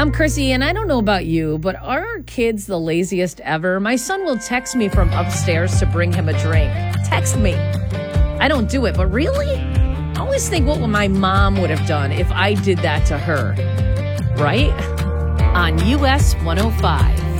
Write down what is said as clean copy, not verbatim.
I'm Chrissy, and I don't know about you, but are our kids the laziest ever? My son will text me from upstairs to bring him a drink. Text me. I don't do it, but really? I always think what my mom would have done if I did that to her. Right? On US 105.